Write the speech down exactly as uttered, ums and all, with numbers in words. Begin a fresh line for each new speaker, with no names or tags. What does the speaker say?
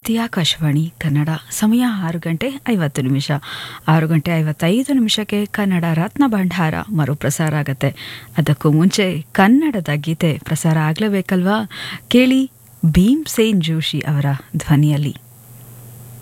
ಭಾರತಿ ಆಕಾಶವಾಣಿ ಕನ್ನಡ. ಸಮಯ ಆರು ಗಂಟೆ ಐವತ್ತು ನಿಮಿಷ. ಆರು ಗಂಟೆ ಐವತ್ತೈದು ನಿಮಿಷಕ್ಕೆ ಕನ್ನಡ ರತ್ನ ಭಂಡಾರ ಮರುಪ್ರಸಾರ ಆಗತ್ತೆ. ಅದಕ್ಕೂ ಮುಂಚೆ ಕನ್ನಡದ ಗೀತೆ ಪ್ರಸಾರ ಆಗಲೇಬೇಕಲ್ವಾ? ಕೇಳಿ ಭೀಮ್ ಸೇನ್ ಜೋಶಿ ಅವರ ಧ್ವನಿಯಲ್ಲಿ.